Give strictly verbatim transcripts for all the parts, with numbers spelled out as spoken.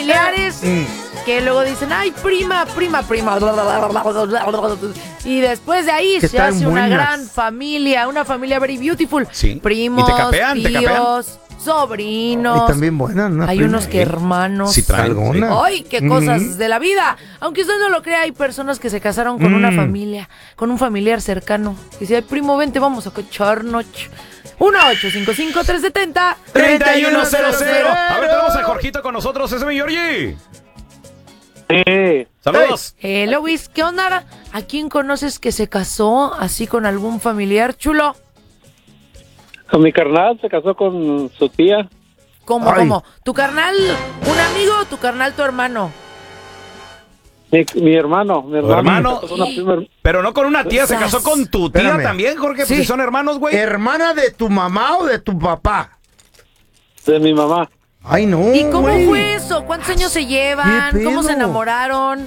familiares que luego dicen, ay, prima, prima, prima. Y después de ahí se hace una gran familia, una familia very beautiful. Sí. Primos, Y te capean, tíos, te capean. sobrinos. Y también buenas, ¿no? Hay prima? unos que hermanos. Sí, traen, sí. ¡Ay, qué cosas Mm. de la vida! Aunque usted no lo crea, hay personas que se casaron con Mm. una familia, con un familiar cercano. Y dice, ay, primo, vente, vamos a cocharnos. uno ocho cinco cinco, tres siete cero, treinta y uno cero cero. A ver, tenemos a Jorgito con nosotros. Ese es mi Georgie. Sí. Saludos. Eh, Luis, ¿qué onda? ¿A quién conoces que se casó así con algún familiar chulo? Con mi carnal se casó con su tía. ¿Cómo, Ay. cómo? ¿Tu carnal, un amigo o tu carnal, tu hermano? Mi, mi hermano, mi hermano. hermano. se casó con una prima- Pero no con una tía, se casó con tu tía Espérame. también, Jorge. Sí. Pues si son hermanos, güey. ¿Hermana de tu mamá o de tu papá? de mi mamá. Ay, no, ¿Y cómo güey. fue eso? ¿Cuántos años se llevan? ¿Qué ¿Cómo se pedo? enamoraron?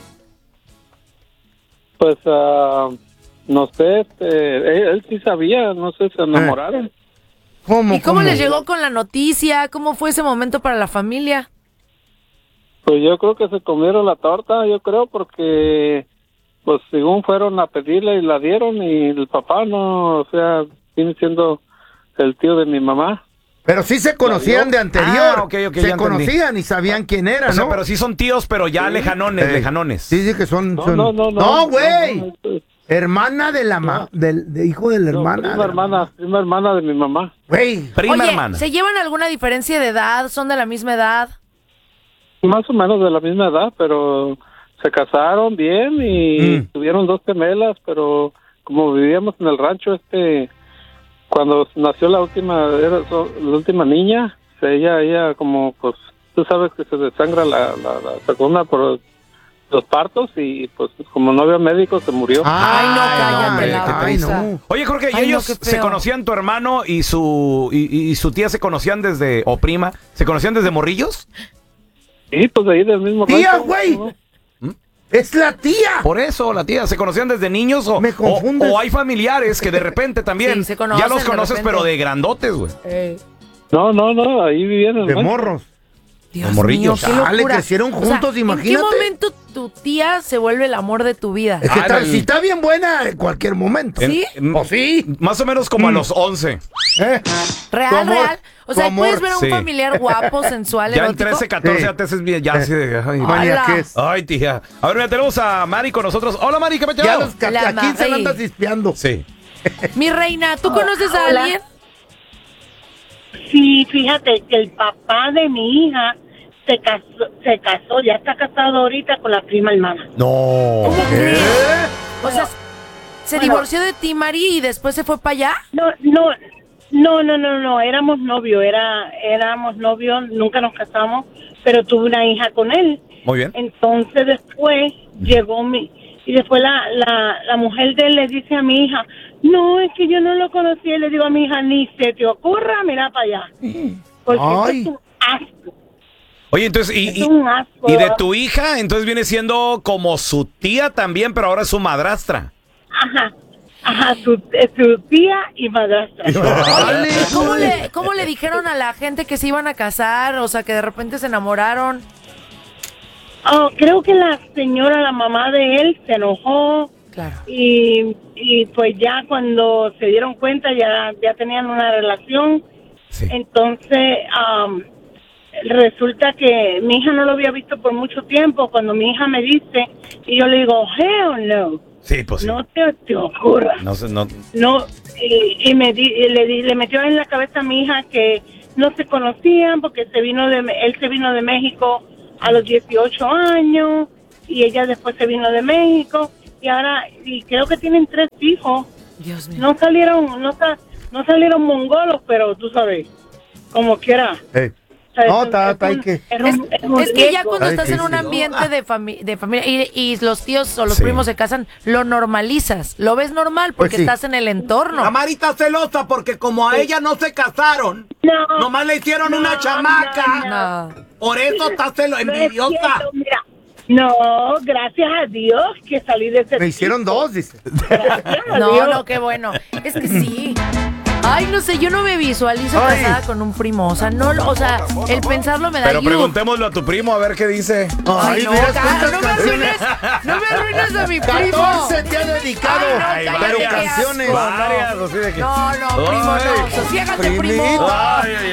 Pues, ah, no sé, este, él, él sí sabía, no sé, se enamoraron. ¿Cómo, ¿Y cómo cómo? les llegó con la noticia? ¿Cómo fue ese momento para la familia? Pues yo creo que se comieron la torta, yo creo, porque, pues, según fueron a pedirle y la dieron, y el papá no, o sea, viene siendo el tío de mi mamá. Pero sí se conocían de anterior. Ah, ok, ok, se ya entendí. conocían y sabían quién era, O sea, ¿no? pero sí son tíos, pero ya lejanones, Ey. lejanones. Sí, sí que son... No, son- no, no, no. No, güey. no, no, no, Hermana de la ma... del de hijo de la no, hermana. prima de la- hermana, prima hermana de mi mamá. Güey. Prima Oye, hermana. ¿se llevan alguna diferencia de edad? ¿Son de la misma edad? Más o menos de la misma edad, pero se casaron bien y Mm. tuvieron dos gemelas, pero como vivíamos en el rancho, este, cuando nació la última, era so- la última niña, ella, ella como, pues, tú sabes que se desangra la, la, la segunda por los partos y, pues, como no había médico, se murió. Ay, no, cállate hombre, la qué Ay, boca. no. Oye, Jorge, ¿y Ay, no, ellos qué se feo. conocían, tu hermano y su y, y- y su tía se conocían desde, o prima, se conocían desde morrillos? Sí, pues, de ahí del mismo Tía, rancho, güey. ¿no? Es la tía. Por eso, la tía, ¿se conocían desde niños o, Me o, confundes. o hay familiares que de repente también Sí, se conocen ya los de conoces, repente. pero de grandotes, güey? No, no, no, ahí vivían en el De rancho. morros. Dios Los morrillos. mío, qué Dale, locura. crecieron O sea, juntos, ¿en qué imagínate. momento tu tía se vuelve el amor de tu vida? Es que Ah, está- el- si está bien buena en cualquier momento. En- ¿Sí? en- ¿O sí? Más o menos como a Mm. los once. ¿Eh? Real, Tu amor, real. O tu sea, amor. puedes ver a un Sí. familiar guapo, sensual, Ya en erótico. trece, catorce Sí. ya te haces bien, ya Eh. así de... Ay, Ay, María, ¿qué es? ay, tía. A ver, mira, tenemos a Mari con nosotros. Hola, Mari, ¿qué me Ya los ca- La aquí se la Mari. andas espiando. Sí. Mi reina, ¿tú conoces a Hola. alguien? Sí, fíjate que el papá de mi hija se casó, se casó, ya está casado ahorita con la prima hermana. No. ¿Qué? O sea, ¿se Bueno. divorció de ti, Mari, y después se fue para allá? No, no, no, no, no, no, éramos novios, era, éramos novios, nunca nos casamos, pero tuve una hija con él. Muy bien. Entonces después llegó mi, y después la, la, la mujer de él le dice a mi hija, no, es que yo no lo conocí, y le digo a mi hija, ni se te ocurra, mira para allá. Porque Ay. es un asco. Oye, entonces, y, Es y, un asco. y de tu hija, entonces viene siendo como su tía también, pero ahora es su madrastra. Ajá, ajá, su, eh, su tía y madrastra. Dale, ¿Cómo güey. le, ¿Cómo le dijeron a la gente que se iban a casar? O sea, que de repente se enamoraron. Oh, creo que la señora, la mamá de él, se enojó Claro. y, y pues ya cuando se dieron cuenta ya, ya tenían una relación. Sí. Entonces, am, resulta que mi hija no lo había visto por mucho tiempo. Cuando mi hija me dice, y yo le digo, hell no, Sí, pues sí. no te, te ocurra. No sé, no. No, y, y me di, y le, di- le metió en la cabeza a mi hija que no se conocían porque se vino de, él se vino de México a los dieciocho años y ella después se vino de México y ahora y creo que tienen tres hijos. Dios mío. No salieron, no sa- no salieron mongolos, pero tú sabes, como quiera. Eh, O sea, No, es un- está- es está ahí un- que- es un- Es, es un es que ya riesgo. cuando Ay, estás sí, en un sí. ambiente de, fami- de familia y, y los tíos o los Sí. primos se casan, lo normalizas, lo ves normal porque Pues sí. estás en el entorno. La Mari está celosa porque como a ella no se casaron, No, nomás le hicieron no, una chamaca. no, No. Por eso está celosa, no es envidiosa. cierto, mira. No, gracias a Dios que salí de ese me hicieron tipo. dos, dice. Gracias a No, Dios. no, qué bueno. Es que sí. Ay, no sé, yo no me visualizo Ay. casada con un primo. O sea, no, o sea, el pensarlo me da Pero yuck. preguntémoslo a tu primo a ver qué dice. Ay, Ay, no, mira ca- cuántas no me canciones. arruines, no me arruines a mi primo. catorce te ha dedicado, Ay, no, pero cállate, canciones. asco. Varias, así de que- No, no, primo, Ay, no. Sosiégate, primo. primito. Ay, ay,